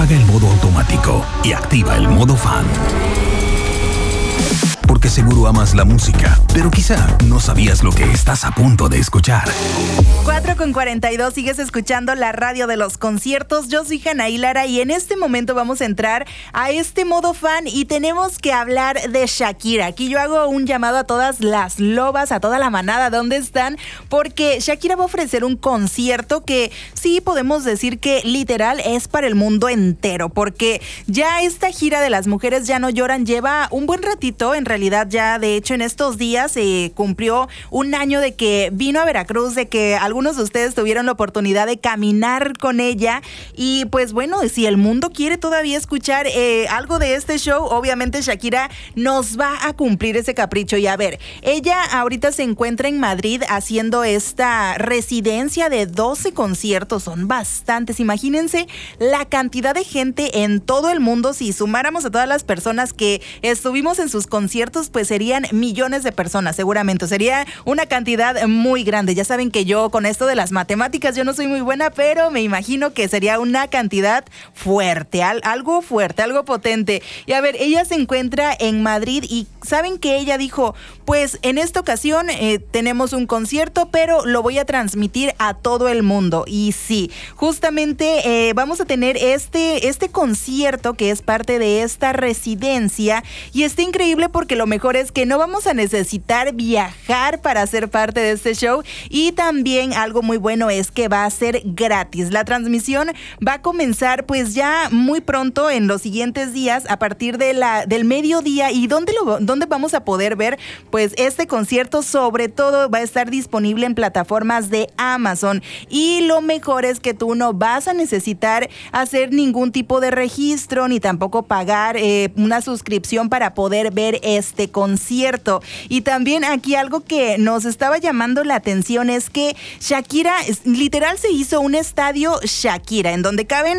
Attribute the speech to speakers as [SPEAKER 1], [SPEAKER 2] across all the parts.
[SPEAKER 1] apaga el modo automático y activa el modo fan. Porque seguro amas la música, pero quizá no sabías lo que estás a punto de escuchar.
[SPEAKER 2] 4:42, sigues escuchando la radio de los conciertos. Yo soy Janaí Lara y en este momento vamos a entrar a este modo fan y tenemos que hablar de Shakira. Aquí yo hago un llamado a todas las lobas, a toda la manada, ¿dónde están? Porque Shakira va a ofrecer un concierto que sí podemos decir que literal es para el mundo entero, porque ya esta gira de Las Mujeres Ya No Lloran lleva un buen ratito. En realidad ya de hecho en estos días se cumplió un año de que vino a Veracruz, de que algunos de ustedes tuvieron la oportunidad de caminar con ella y pues bueno, si el mundo quiere todavía escuchar algo de este show, obviamente Shakira nos va a cumplir ese capricho. Y a ver, ella ahorita se encuentra en Madrid haciendo esta residencia de 12 conciertos, son bastantes, imagínense la cantidad de gente en todo el mundo. Si sumáramos a todas las personas que estuvimos en sus conciertos, pues serían millones de personas, seguramente. Sería una cantidad muy grande. Ya saben que yo con esto de las matemáticas yo no soy muy buena, pero me imagino que sería una cantidad fuerte, algo fuerte, algo potente. Y a ver, ella se encuentra en Madrid y saben que ella dijo, pues en esta ocasión tenemos un concierto, pero lo voy a transmitir a todo el mundo. Y sí, justamente vamos a tener este concierto que es parte de esta residencia y está increíble porque lo mejor es que no vamos a necesitar viajar para ser parte de este show y también algo muy bueno es que va a ser gratis. La transmisión va a comenzar pues ya muy pronto en los siguientes días a partir del mediodía. ¿Y dónde vamos a poder ver pues este concierto? Sobre todo va a estar disponible en plataformas de Amazon y lo mejor es que tú no vas a necesitar hacer ningún tipo de registro ni tampoco pagar una suscripción para poder ver este concierto. Y también aquí algo que nos estaba llamando la atención es que Shakira literal se hizo un estadio Shakira en donde caben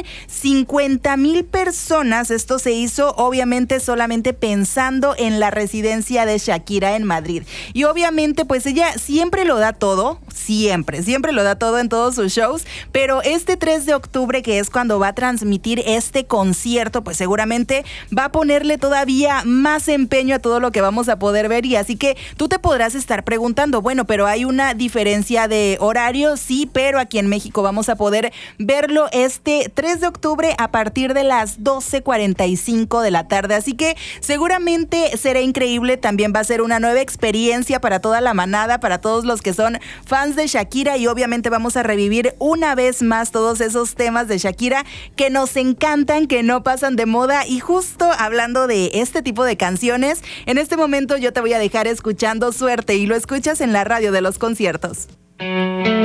[SPEAKER 2] 50,000 personas. Esto se hizo obviamente solamente pensando en la residencia de Shakira en Madrid. Y obviamente pues ella siempre lo da todo, siempre lo da todo en todos sus shows, pero este 3 de octubre que es cuando va a transmitir este concierto, pues seguramente va a ponerle todavía más empeño a todo lo que vamos a poder ver. Y así que tú te podrás estar preguntando, bueno, pero hay una diferencia de horario, sí, pero aquí en México vamos a poder verlo este 3 de octubre a partir de las 12:45 de la tarde, así que seguramente será increíble. También va a ser una nueva experiencia para toda la manada, para todos los que son fans de Shakira y obviamente vamos a revivir una vez más todos esos temas de Shakira que nos encantan, que no pasan de moda. Y justo hablando de este tipo de canciones, en este momento yo te voy a dejar escuchando Suerte y lo escuchas en la radio de los conciertos.